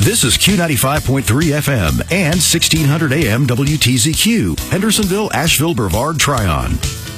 This is Q95.3 FM and 1600 AM WTZQ, Hendersonville, Asheville, Brevard, Tryon.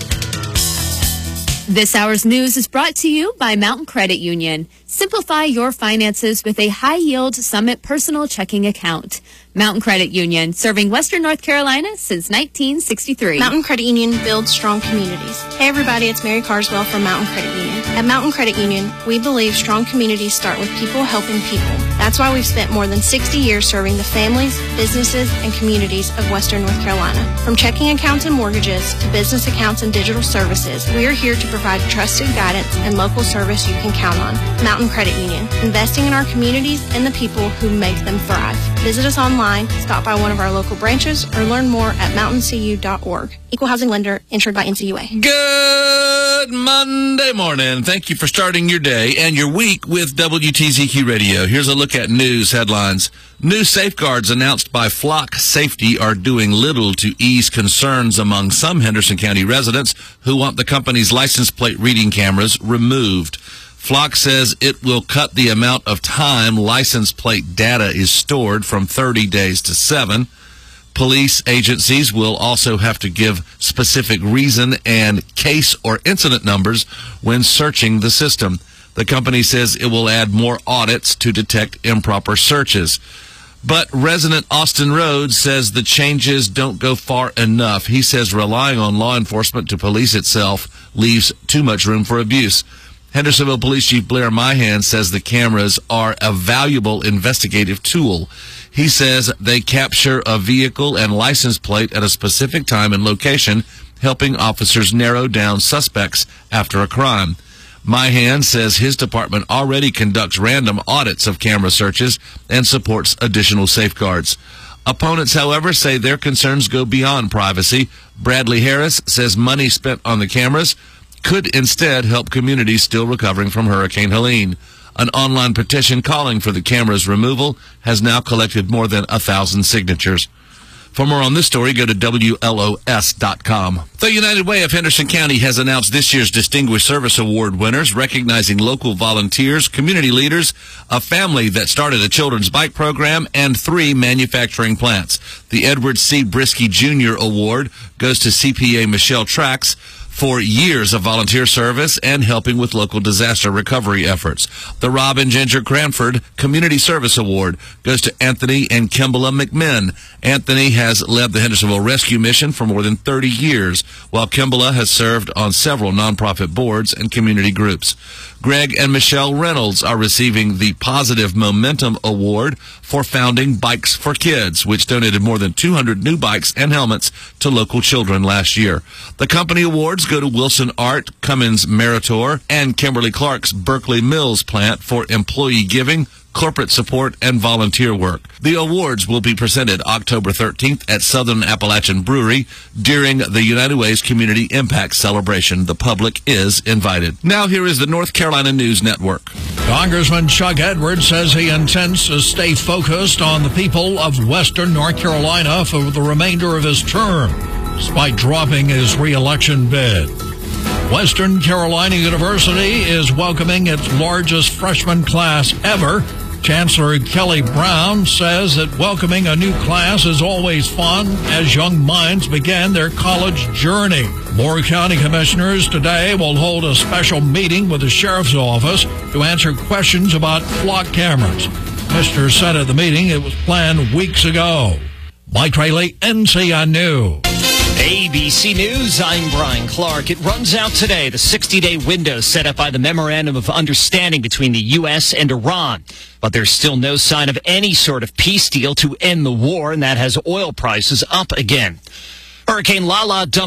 This hour's news is brought to you by Mountain Credit Union. Simplify your finances with a high-yield Summit personal checking account. Mountain Credit Union, serving Western North Carolina since 1963. Mountain Credit Union builds strong communities. Hey everybody, it's Mary Carswell from Mountain Credit Union. At Mountain Credit Union, we believe strong communities start with people helping people. That's why we've spent more than 60 years serving the families, businesses, and communities of Western North Carolina. From checking accounts and mortgages to business accounts and digital services, we are here to provide trusted guidance and local service you can count on. Mountain Credit Union, investing in our communities and the people who make them thrive. Visit us online, stop by one of our local branches, or learn more at mountaincu.org. Equal housing lender, insured by NCUA. Good Monday morning. Thank you for starting your day and your week with WTZQ Radio. Here's a look at news headlines. New safeguards announced by Flock Safety are doing little to ease concerns among some Henderson County residents who want the company's license plate reading cameras removed. Flock says it will cut the amount of time license plate data is stored from 30 days to 7. Police agencies will also have to give specific reason and case or incident numbers when searching the system. The company says it will add more audits to detect improper searches. But resident Austin Rhodes says the changes don't go far enough. He says relying on law enforcement to police itself leaves too much room for abuse. Hendersonville Police Chief Blair Myhan says the cameras are a valuable investigative tool. He says they capture a vehicle and license plate at a specific time and location, helping officers narrow down suspects after a crime. Myhan says his department already conducts random audits of camera searches and supports additional safeguards. Opponents, however, say their concerns go beyond privacy. Bradley Harris says money spent on the cameras could instead help communities still recovering from Hurricane Helene. An online petition calling for the camera's removal has now collected more than 1,000 signatures. For more on this story, go to WLOS.com. The United Way of Henderson County has announced this year's Distinguished Service Award winners, recognizing local volunteers, community leaders, a family that started a children's bike program, and 3 manufacturing plants. The Edward C. Brisky Jr. Award goes to CPA Michelle Trax for years of volunteer service and helping with local disaster recovery efforts. The Rob and Ginger Cranford Community Service Award goes to Anthony and Kimball McMinn. Anthony has led the Hendersonville Rescue Mission for more than 30 years, while Kimball has served on several nonprofit boards and community groups. Greg and Michelle Reynolds are receiving the Positive Momentum Award for founding Bikes for Kids, which donated more than 200 new bikes and helmets to local children last year. The company awards go to Wilson Art, Cummins Meritor, and Kimberly Clark's Berkeley Mills plant for employee giving, corporate support, and volunteer work. The awards will be presented October 13th at Southern Appalachian Brewery during the United Way's Community Impact Celebration. The public is invited. Now here is the North Carolina News Network. Congressman Chuck Edwards says he intends to stay focused on the people of Western North Carolina for the remainder of his term, despite dropping his re-election bid. Western Carolina University is welcoming its largest freshman class ever. Chancellor Kelly Brown says that welcoming a new class is always fun as young minds begin their college journey. Moore County Commissioners today will hold a special meeting with the Sheriff's Office to answer questions about flock cameras. Commissioners said at the meeting it was planned weeks ago. Mike Rayleigh, NCN News. ABC News, I'm Brian Clark. It runs out today, the 60-day window set up by the Memorandum of Understanding between the U.S. and Iran. But there's still no sign of any sort of peace deal to end the war, and that has oil prices up again. Hurricane Lala dumped